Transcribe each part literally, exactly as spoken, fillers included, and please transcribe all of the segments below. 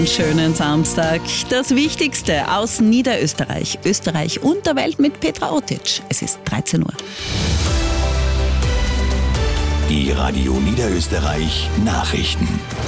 Schönen Samstag. Das Wichtigste aus Niederösterreich, Österreich und der Welt mit Petra Otic. Es ist dreizehn Uhr. Die Radio Niederösterreich Nachrichten.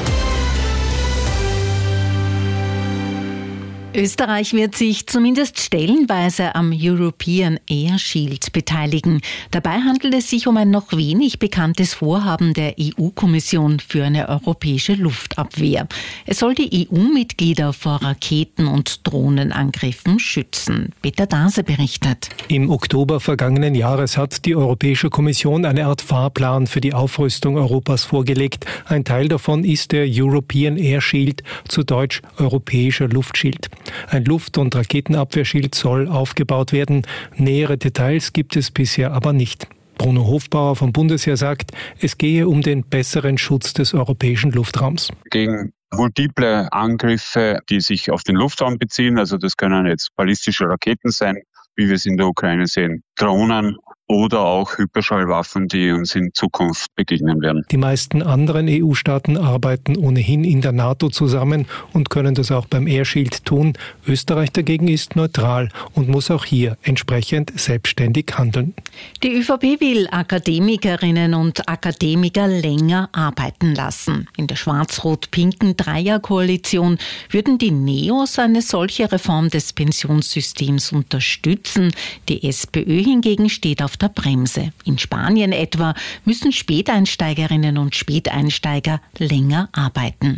Österreich wird sich zumindest stellenweise am European Air Shield beteiligen. Dabei handelt es sich um ein noch wenig bekanntes Vorhaben der E U-Kommission für eine europäische Luftabwehr. Es soll die E U-Mitglieder vor Raketen- und Drohnenangriffen schützen. Peter Dase berichtet. Im Oktober vergangenen Jahres hat die Europäische Kommission eine Art Fahrplan für die Aufrüstung Europas vorgelegt. Ein Teil davon ist der European Air Shield, zu Deutsch Europäischer Luftschild. Ein Luft- und Raketenabwehrschild soll aufgebaut werden. Nähere Details gibt es bisher aber nicht. Bruno Hofbauer vom Bundesheer sagt, es gehe um den besseren Schutz des europäischen Luftraums. Gegen multiple Angriffe, die sich auf den Luftraum beziehen, also das können jetzt ballistische Raketen sein, wie wir es in der Ukraine sehen, Drohnen oder auch Hyperschallwaffen, die uns in Zukunft begegnen werden. Die meisten anderen E U-Staaten arbeiten ohnehin in der NATO zusammen und können das auch beim Air Shield tun. Österreich dagegen ist neutral und muss auch hier entsprechend selbstständig handeln. Die ÖVP will Akademikerinnen und Akademiker länger arbeiten lassen. In der schwarz-rot-pinken Dreierkoalition würden die Neos eine solche Reform des Pensionssystems unterstützen. Die SPÖ hingegen steht auf der Bremse. In Spanien etwa müssen Späteinsteigerinnen und Späteinsteiger länger arbeiten.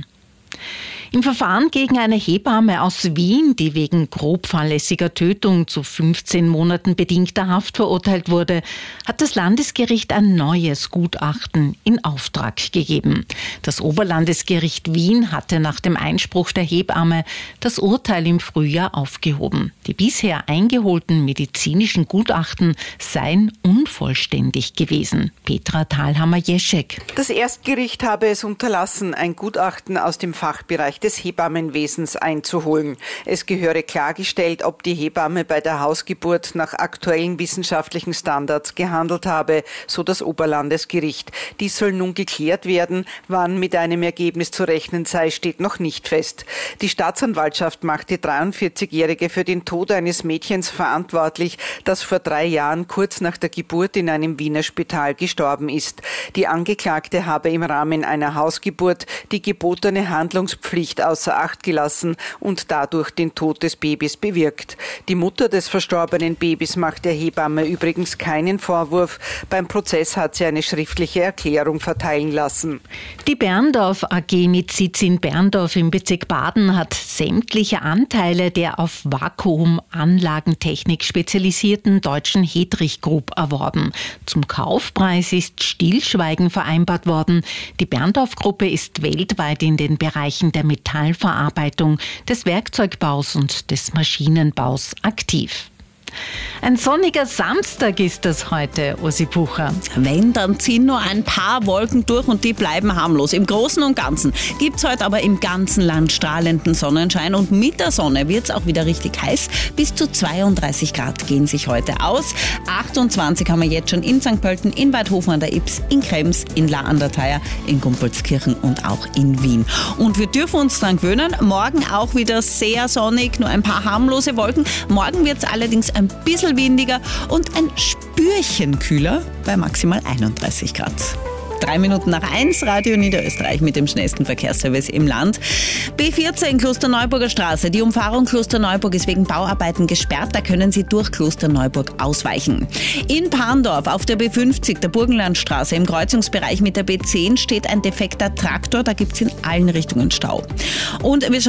Im Verfahren gegen eine Hebamme aus Wien, die wegen grob fahrlässiger Tötung zu fünfzehn Monaten bedingter Haft verurteilt wurde, hat das Landesgericht ein neues Gutachten in Auftrag gegeben. Das Oberlandesgericht Wien hatte nach dem Einspruch der Hebamme das Urteil im Frühjahr aufgehoben. Die bisher eingeholten medizinischen Gutachten seien unvollständig gewesen. Petra Thalhammer-Jeschek. Das Erstgericht habe es unterlassen, ein Gutachten aus dem Fachbereich des Hebammenwesens einzuholen. Es gehöre klargestellt, ob die Hebamme bei der Hausgeburt nach aktuellen wissenschaftlichen Standards gehandelt habe, so das Oberlandesgericht. Dies soll nun geklärt werden. Wann mit einem Ergebnis zu rechnen sei, steht noch nicht fest. Die Staatsanwaltschaft macht die dreiundvierzigjährige für den Tod eines Mädchens verantwortlich, das vor drei Jahren kurz nach der Geburt in einem Wiener Spital gestorben ist. Die Angeklagte habe im Rahmen einer Hausgeburt die gebotene Handlungspflicht außer Acht gelassen und dadurch den Tod des Babys bewirkt. Die Mutter des verstorbenen Babys macht der Hebamme übrigens keinen Vorwurf. Beim Prozess hat sie eine schriftliche Erklärung verteilen lassen. Die Berndorf A G mit Sitz in Berndorf im Bezirk Baden hat sämtliche Anteile der auf Vakuumanlagentechnik spezialisierten deutschen Hedrich Group erworben. Zum Kaufpreis ist Stillschweigen vereinbart worden. Die Berndorf-Gruppe ist weltweit in den Bereichen der Metallverarbeitung, des Werkzeugbaus und des Maschinenbaus aktiv. Ein sonniger Samstag ist das heute, Ursi Bucher. Wenn, dann ziehen nur ein paar Wolken durch und die bleiben harmlos. Im Großen und Ganzen gibt es heute aber im ganzen Land strahlenden Sonnenschein und mit der Sonne wird es auch wieder richtig heiß. Bis zu zweiunddreißig Grad gehen sich heute aus. achtundzwanzig haben wir jetzt schon in Sankt Pölten, in Weidhofen an der Ybbs, in Krems, in La an der Thaya, in Gumpolskirchen und auch in Wien. Und wir dürfen uns dran gewöhnen. Morgen auch wieder sehr sonnig, nur ein paar harmlose Wolken. Morgen wird es allerdings ein bisschen windiger und ein Spürchen kühler bei maximal einunddreißig Grad. Drei Minuten nach eins, Radio Niederösterreich mit dem schnellsten Verkehrsservice im Land. B vierzehn Klosterneuburger Straße. Die Umfahrung Klosterneuburg ist wegen Bauarbeiten gesperrt. Da können Sie durch Klosterneuburg ausweichen. In Parndorf auf der B fünfzig, der Burgenlandstraße, im Kreuzungsbereich mit der B zehn steht ein defekter Traktor. Da gibt es in allen Richtungen Stau. Und wir